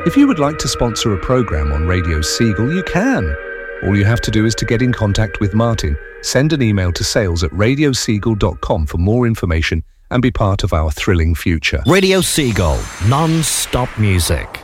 If you would like to sponsor a programme on Radio Seagull, you can. All you have to do is to get in contact with Martin. Send an email to sales@radioseagull.com for more information and be part of our thrilling future. Radio Seagull, non-stop music.